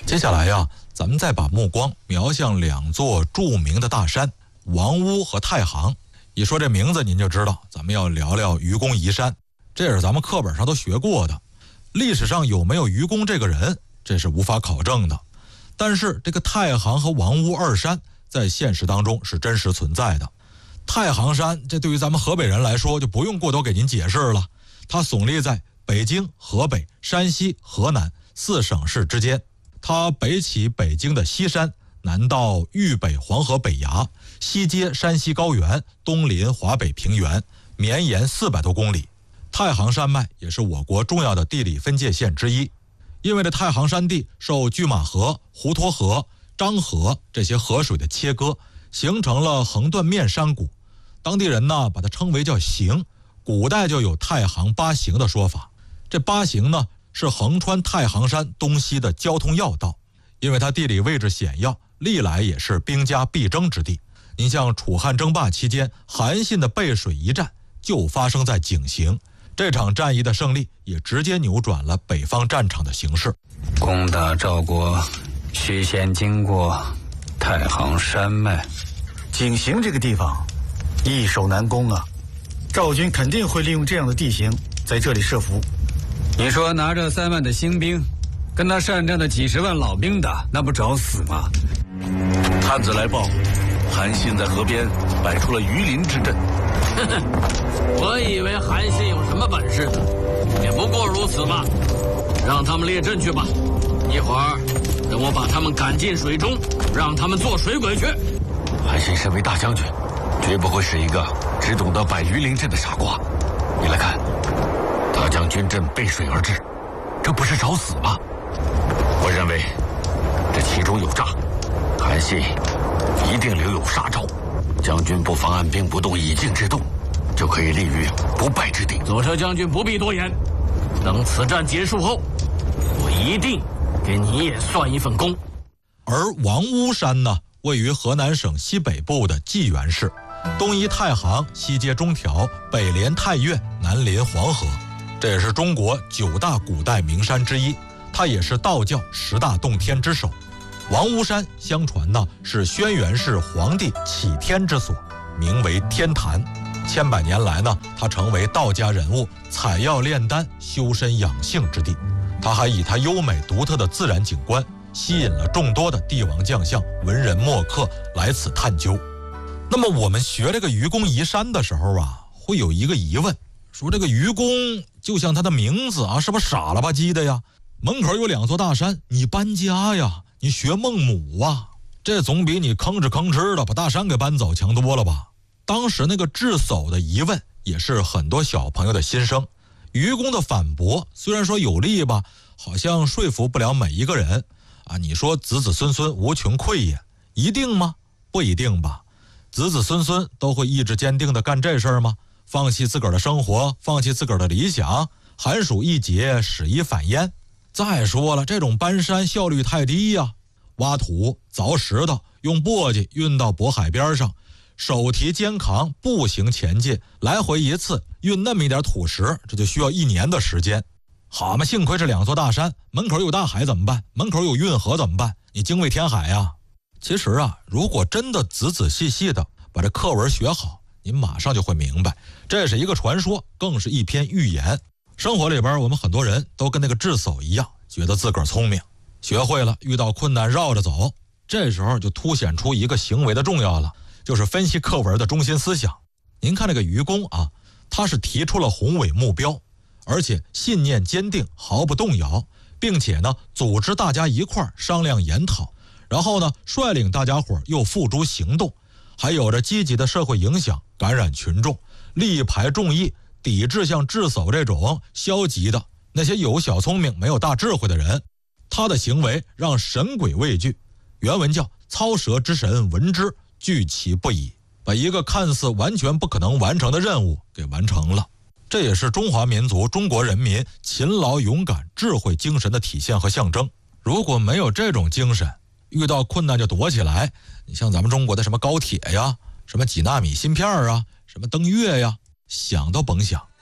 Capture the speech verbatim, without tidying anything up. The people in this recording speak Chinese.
接下来呀，咱们再把目光瞄向两座著名的大山王屋和太行。一说这名字您就知道咱们要聊聊愚公移山，这也是咱们课本上都学过的。历史上有没有愚公这个人，这是无法考证的。但是这个太行和王屋二山在现实当中是真实存在的。太行山这对于咱们河北人来说就不用过多给您解释了，它耸立在北京、河北、山西、河南四省市之间。它北起北京的西山，南到豫北黄河北崖，西接山西高原，东临华北平原，绵延四百多公里。太行山脉也是我国重要的地理分界线之一。因为这太行山地受拒马河、滹沱河、漳河这些河水的切割，形成了横断面山谷。当地人呢把它称为叫行，古代就有太行八行的说法。这八行呢是横穿太行山东西的交通要道，因为它地理位置险要，历来也是兵家必争之地。您像楚汉争霸期间，韩信的背水一战就发生在井陉，这场战役的胜利也直接扭转了北方战场的形势。 攻打赵国需先经过太行山脉。 井陉这个地方易守难攻啊，赵军肯定会利用这样的地形在这里设伏。 你说拿着三万的新兵跟他善战的几十万老兵打，那不找死吗？ 探子来报，韩信在河边摆出了鱼鳞之阵。 我以为韩信有什么本事呢，也不过如此嘛。让他们列阵去吧，一会儿等我把他们赶进水中，让他们做水鬼去。 韩信身为大将军，绝不会是一个只懂得摆鱼鳞阵的傻瓜。你来看，他将军阵背水而至，这不是找死吗？我认为这其中有诈，韩信一定留有杀招。将军不妨按兵不动，以静制动，就可以立于不败之地。 左车将军不必多言，等此战结束后，我一定给你也算一份功。 而王屋山呢，位于河南省西北部的济源市，东依太行，西接中条，北连太岳，南临黄河。这也是中国九大古代名山之一，它也是道教十大洞天之首。王屋山相传呢是轩辕氏皇帝启天之所，名为天坛。千百年来呢，它成为道家人物采药炼丹、修身养性之地。它还以它优美独特的自然景观，吸引了众多的帝王将相、文人墨客来此探究。那么我们学这个愚公移山的时候啊，会有一个疑问，说这个愚公就像他的名字啊，是不是傻了吧唧的呀？门口有两座大山，你搬家呀，你学孟母啊，这总比你吭哧吭哧的把大山给搬走强多了吧？当时那个智叟的疑问也是很多小朋友的心声。愚公的反驳虽然说有力吧，好像说服不了每一个人啊。你说子子孙孙无穷匮也，一定吗？不一定吧。子子孙孙都会意志坚定的干这事儿吗？放弃自个儿的生活，放弃自个儿的理想，寒暑一节，始一反焉。再说了，这种搬山效率太低呀、啊，挖土、凿石头，用簸箕运到渤海边上，手提肩扛，步行前进，来回一次运那么一点土石，这就需要一年的时间。好嘛，幸亏是两座大山，门口有大海怎么办？门口有运河怎么办？你精卫填海呀、啊。其实啊，如果真的仔仔细细的把这课文学好，您马上就会明白，这是一个传说，更是一篇寓言。生活里边我们很多人都跟那个智叟一样，觉得自个儿聪明，学会了遇到困难绕着走，这时候就凸显出一个行为的重要了，就是分析课文的中心思想。您看这个愚公啊，他是提出了宏伟目标，而且信念坚定，毫不动摇，并且呢组织大家一块儿商量研讨，然后呢率领大家伙又付诸行动，还有着积极的社会影响，感染群众，力排众议，抵制像智叟这种消极的那些有小聪明没有大智慧的人。他的行为让神鬼畏惧，原文叫操蛇之神闻之惧其不已，把一个看似完全不可能完成的任务给完成了。这也是中华民族中国人民勤劳勇敢智慧精神的体现和象征。如果没有这种精神，遇到困难就躲起来，你像咱们中国的什么高铁呀，什么几纳米芯片啊，什么登月呀，想都甭想。